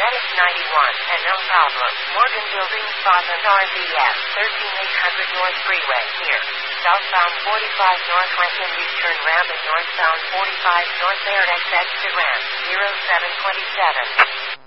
Medic 91 and El Pablo, Morgan Building, Boston RVF, 13800 North Freeway, here. Southbound 45 northwest and return ramp and northbound 45 north there exit ramp, 0727.